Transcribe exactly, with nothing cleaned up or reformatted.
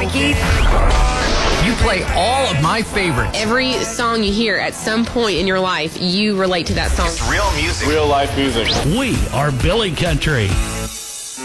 morning, Keith. You play all of my favorites. Every song you hear at some point in your life, you relate to that song. It's real music. Real life music. We are Billy Country.